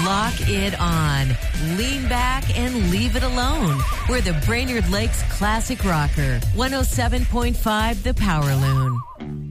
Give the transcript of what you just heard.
Lock it on. Lean back and leave it alone. We're the Brainerd Lakes Classic Rocker. 107.5 The Power Loon.